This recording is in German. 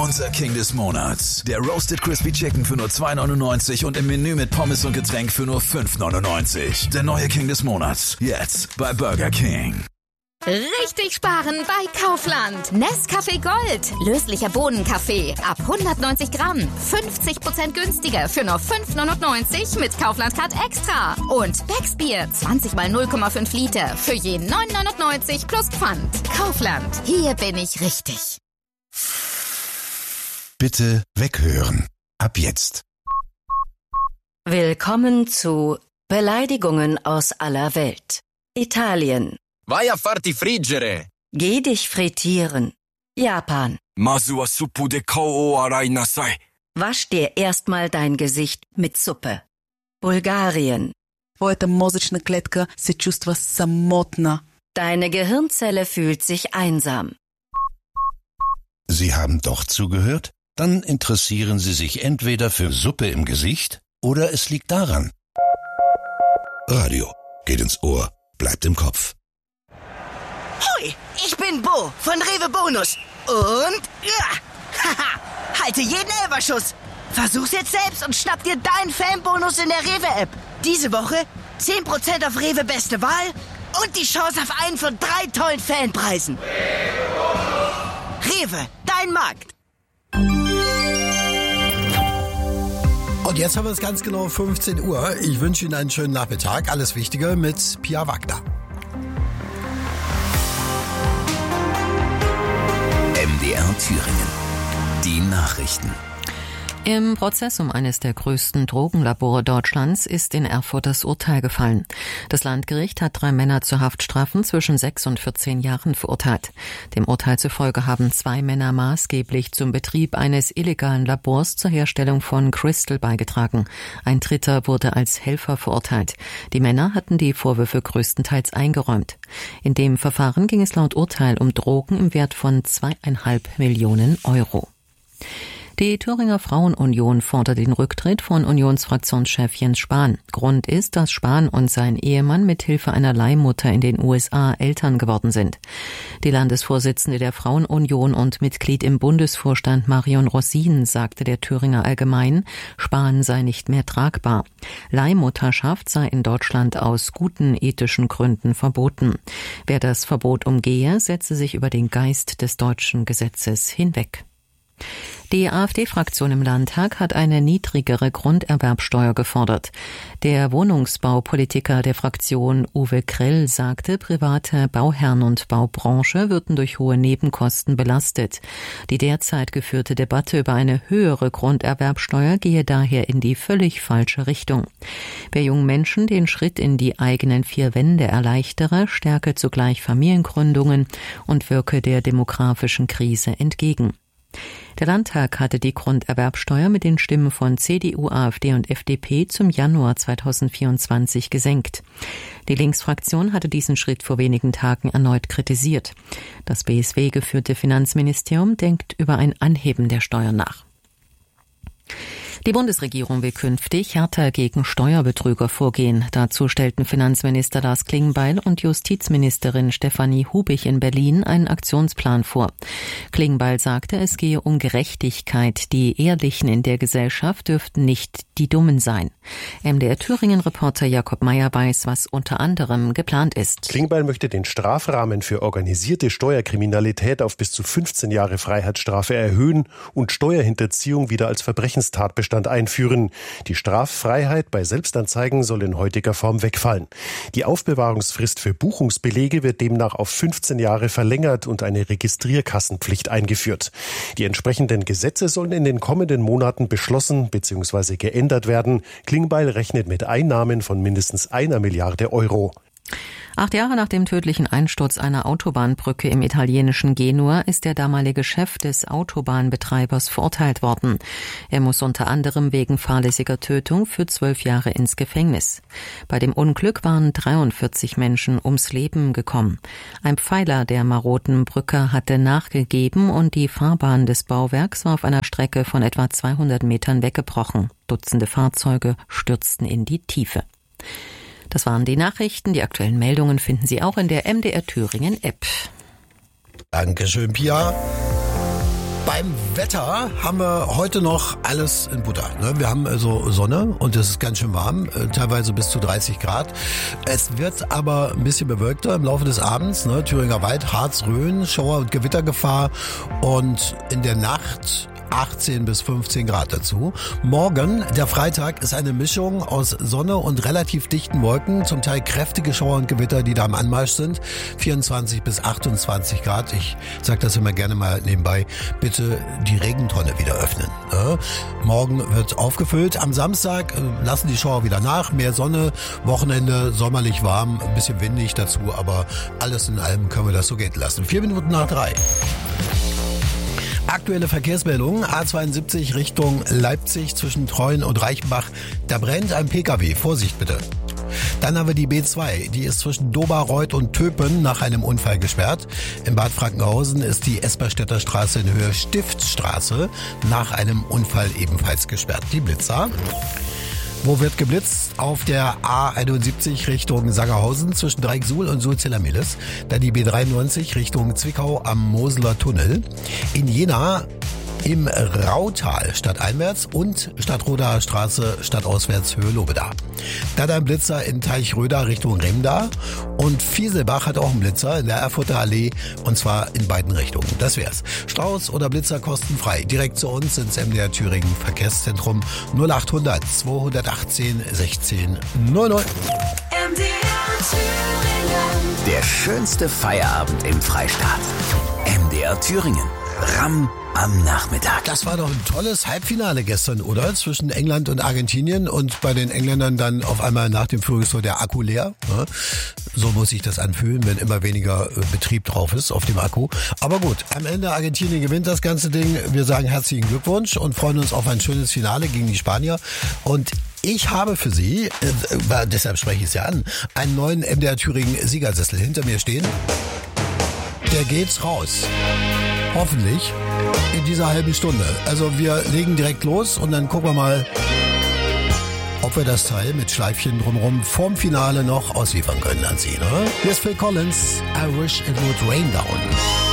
Unser King des Monats. Der Roasted Crispy Chicken für nur 2,99 und im Menü mit Pommes und Getränk für nur 5,99. Der neue King des Monats. Jetzt bei Burger King. Richtig sparen bei Kaufland. Nescafé Gold. Löslicher Bohnenkaffee. Ab 190 Gramm. 50% günstiger für nur 5,99 mit Kaufland Card Extra. Und Becksbier. 20 mal 0,5 Liter. Für je 9,99 plus Pfand. Kaufland. Hier bin ich richtig. Bitte weghören. Ab jetzt. Willkommen zu Beleidigungen aus aller Welt. Italien. Vai a farti friggere. Geh dich frittieren. Japan. Masu wa suppu de kao o arai nasai. Wasch dir erstmal dein Gesicht mit Suppe. Bulgarien. Твоята мозъчна клетка се чувства самотна. Deine Gehirnzelle fühlt sich einsam. Sie haben doch zugehört? Dann interessieren Sie sich entweder für Suppe im Gesicht oder es liegt daran. Radio geht ins Ohr, bleibt im Kopf. Hoi, ich bin Bo von Rewe Bonus. Und, haha, halte jeden Elferschuss. Versuch's jetzt selbst und schnapp dir deinen Fanbonus in der Rewe-App. Diese Woche 10% auf Rewe Beste Wahl und die Chance auf einen von 3 tollen Fanpreisen. Rewe, dein Markt. Und jetzt haben wir es ganz genau 15 Uhr. Ich wünsche Ihnen einen schönen Nachmittag. Alles Wichtige mit Pia Wagner. MDR Thüringen. Die Nachrichten. Im Prozess um eines der größten Drogenlabore Deutschlands ist in Erfurt das Urteil gefallen. Das Landgericht hat 3 Männer zu Haftstrafen zwischen 6 und 14 Jahren verurteilt. Dem Urteil zufolge haben 2 Männer maßgeblich zum Betrieb eines illegalen Labors zur Herstellung von Crystal beigetragen. Ein dritter wurde als Helfer verurteilt. Die Männer hatten die Vorwürfe größtenteils eingeräumt. In dem Verfahren ging es laut Urteil um Drogen im Wert von 2,5 Millionen Euro. Die Thüringer Frauenunion fordert den Rücktritt von Unionsfraktionschef Jens Spahn. Grund ist, dass Spahn und sein Ehemann mit Hilfe einer Leihmutter in den USA Eltern geworden sind. Die Landesvorsitzende der Frauenunion und Mitglied im Bundesvorstand Marion Rossin sagte der Thüringer Allgemeinen, Spahn sei nicht mehr tragbar. Leihmutterschaft sei in Deutschland aus guten ethischen Gründen verboten. Wer das Verbot umgehe, setze sich über den Geist des deutschen Gesetzes hinweg. Die AfD-Fraktion im Landtag hat eine niedrigere Grunderwerbsteuer gefordert. Der Wohnungsbaupolitiker der Fraktion Uwe Krell sagte, private Bauherren und Baubranche würden durch hohe Nebenkosten belastet. Die derzeit geführte Debatte über eine höhere Grunderwerbsteuer gehe daher in die völlig falsche Richtung. Wer jungen Menschen den Schritt in die eigenen 4 Wände erleichtere, stärke zugleich Familiengründungen und wirke der demografischen Krise entgegen. Der Landtag hatte die Grunderwerbsteuer mit den Stimmen von CDU, AfD und FDP zum Januar 2024 gesenkt. Die Linksfraktion hatte diesen Schritt vor wenigen Tagen erneut kritisiert. Das BSW-geführte Finanzministerium denkt über ein Anheben der Steuer nach. Die Bundesregierung will künftig härter gegen Steuerbetrüger vorgehen. Dazu stellten Finanzminister Lars Klingbeil und Justizministerin Stefanie Hubig in Berlin einen Aktionsplan vor. Klingbeil sagte, es gehe um Gerechtigkeit. Die Ehrlichen in der Gesellschaft dürften nicht die Dummen sein. MDR Thüringen-Reporter Jakob Meyer weiß, was unter anderem geplant ist. Klingbeil möchte den Strafrahmen für organisierte Steuerkriminalität auf bis zu 15 Jahre Freiheitsstrafe erhöhen und Steuerhinterziehung wieder als Verbrechenstatbestand einführen. Die Straffreiheit bei Selbstanzeigen soll in heutiger Form wegfallen. Die Aufbewahrungsfrist für Buchungsbelege wird demnach auf 15 Jahre verlängert und eine Registrierkassenpflicht eingeführt. Die entsprechenden Gesetze sollen in den kommenden Monaten beschlossen bzw. geändert werden. Klingbeil rechnet mit Einnahmen von mindestens 1 Milliarde Euro. 8 Jahre nach dem tödlichen Einsturz einer Autobahnbrücke im italienischen Genua ist der damalige Chef des Autobahnbetreibers verurteilt worden. Er muss unter anderem wegen fahrlässiger Tötung für 12 Jahre ins Gefängnis. Bei dem Unglück waren 43 Menschen ums Leben gekommen. Ein Pfeiler der maroden Brücke hatte nachgegeben und die Fahrbahn des Bauwerks war auf einer Strecke von etwa 200 Metern weggebrochen. Dutzende Fahrzeuge stürzten in die Tiefe. Das waren die Nachrichten. Die aktuellen Meldungen finden Sie auch in der MDR Thüringen App. Dankeschön, Pia. Beim Wetter haben wir heute noch alles in Butter. Wir haben also Sonne und es ist ganz schön warm, teilweise bis zu 30 Grad. Es wird aber ein bisschen bewölkter im Laufe des Abends. Thüringer Wald, Harz, Rhön, Schauer- und Gewittergefahr und in der Nacht 18 bis 15 Grad dazu. Morgen, der Freitag, ist eine Mischung aus Sonne und relativ dichten Wolken, zum Teil kräftige Schauer und Gewitter, die da am Anmarsch sind. 24 bis 28 Grad. Ich sage das immer gerne mal nebenbei. Bitte die Regentonne wieder öffnen. Morgen wird aufgefüllt. Am Samstag lassen die Schauer wieder nach. Mehr Sonne, Wochenende sommerlich warm, ein bisschen windig dazu, aber alles in allem können wir das so gelten lassen. 4 Minuten nach 3. Aktuelle Verkehrsmeldung, A72 Richtung Leipzig zwischen Treuen und Reichenbach. Da brennt ein PKW. Vorsicht bitte. Dann haben wir die B2. Die ist zwischen Doberreuth und Töpen nach einem Unfall gesperrt. In Bad Frankenhausen ist die Esperstädter Straße in Höhe Stiftsstraße nach einem Unfall ebenfalls gesperrt. Die Blitzer. Wo wird geblitzt? Auf der A71 Richtung Sangerhausen zwischen Dreiecksuhl und Sulzella-Mehlis. Dann die B93 Richtung Zwickau am Moseler Tunnel. In Jena im Rautal stadteinwärts und Stadtrodaer Straße stadtauswärts Höhe Lobeda. Dann ein Blitzer in Teichröda Richtung Remda und Fieselbach hat auch einen Blitzer in der Erfurter Allee und zwar in beiden Richtungen. Das wär's. Strauß oder Blitzer kostenfrei. Direkt zu uns ins MDR Thüringen Verkehrszentrum 0800 218 16 00. MDR Thüringen. Der schönste Feierabend im Freistaat. MDR Thüringen. Ram am Nachmittag. Das war doch ein tolles Halbfinale gestern, oder? Zwischen England und Argentinien und bei den Engländern dann auf einmal nach dem Führungstor der Akku leer. So muss sich das anfühlen, wenn immer weniger Betrieb drauf ist auf dem Akku. Aber gut, am Ende Argentinien gewinnt das ganze Ding. Wir sagen herzlichen Glückwunsch und freuen uns auf ein schönes Finale gegen die Spanier. Und ich habe für Sie, deshalb spreche ich es ja an, einen neuen MDR Thüringen Siegersessel hinter mir stehen. Der geht's raus. Hoffentlich in dieser halben Stunde. Also wir legen direkt los und dann gucken wir mal, ob wir das Teil mit Schleifchen drumherum vorm Finale noch ausliefern können an Sie. Ne? Hier ist Phil Collins, I Wish It Would Rain Down.